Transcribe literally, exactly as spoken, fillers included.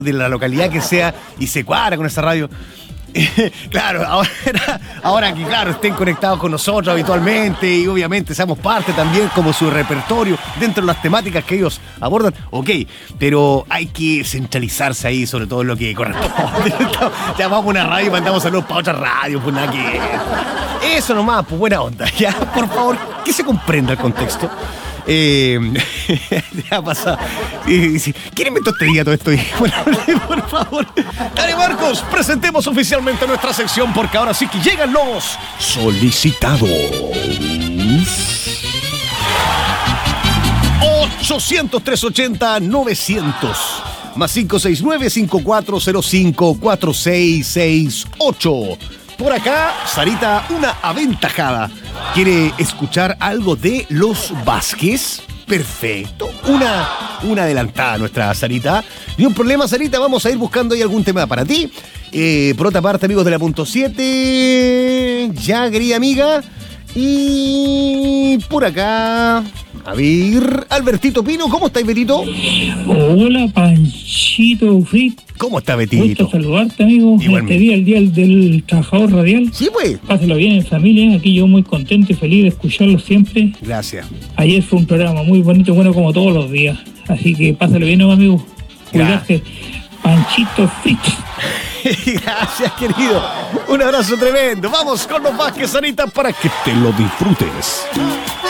de la localidad que sea y se cuadra con esa radio. Claro, ahora, ahora que claro, estén conectados con nosotros habitualmente y obviamente seamos parte también como su repertorio dentro de las temáticas que ellos abordan, ok, pero hay que centralizarse ahí sobre todo en lo que corresponde. Ya vamos a una radio y mandamos saludos para otra radio, pues nada que... Eso nomás, pues buena onda, ya, por favor, que se comprenda el contexto. Eh, ya pasa. Eh, sí. ¿Quién inventó este día todo esto? Bueno, por favor. Dale, Marcos, presentemos oficialmente nuestra sección porque ahora sí que llegan los solicitados. ochocientos, trescientos ochenta, novecientos más cinco seis nueve, cinco cuatro cero cinco, cuatro seis seis ocho. Por acá, Sarita, una aventajada. ¿Quiere escuchar algo de los Vázquez? Perfecto. Una, una adelantada nuestra Sarita. Ni un problema, Sarita. Vamos a ir buscando ahí algún tema para ti. Eh, por otra parte, amigos de la punto siete. Ya, querida amiga. Y por acá, a ver, Albertito Pino. ¿Cómo estáis, Betito? Hola, Panchito Frit. ¿Cómo está, Betito? Gusto saludarte, amigo. Igualmente. Este día, el día del trabajador radial. Sí, pues. Pásalo bien en familia. Aquí yo muy contento y feliz de escucharlo siempre. Gracias. Ayer fue un programa muy bonito, bueno como todos los días. Así que pásalo bien, ¿no, amigo? Cuídate. Panchito Frit. Gracias, querido. Un abrazo tremendo. Vamos con los Vázquez, Sarita, para que te lo disfrutes.